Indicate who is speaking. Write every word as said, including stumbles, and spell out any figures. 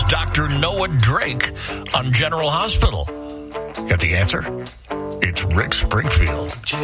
Speaker 1: Doctor Noah Drake on General Hospital? Got the answer? It's Rick Springfield.